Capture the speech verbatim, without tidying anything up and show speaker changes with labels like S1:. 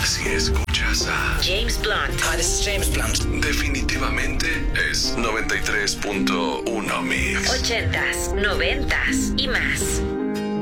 S1: si escuchas a
S2: James Blunt.
S3: Hi, this is James Blunt.
S1: Definitivamente es noventa y tres punto uno Mix.
S2: Ochentas, noventas y más.